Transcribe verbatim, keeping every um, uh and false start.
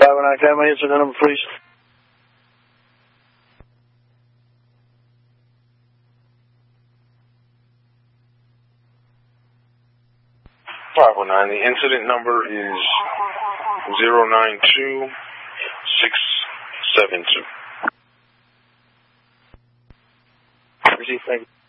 five oh nine, can I have my incident number, please? five oh nine, the incident number is zero nine two six seven two. Receive, thank you.